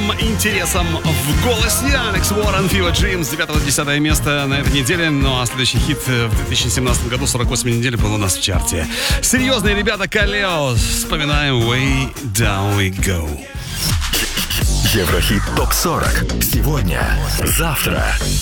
вашим интересам в голосе. Алекс Уоррен, Фила Джим с 9 на 10 место на этой неделе. Ну а следующий хит в 2017 году, 48 недель, был у нас в чарте. Серьезные ребята, Калео. Вспоминаем Way Down We Go. Еврохит ТОП-40. Сегодня, завтра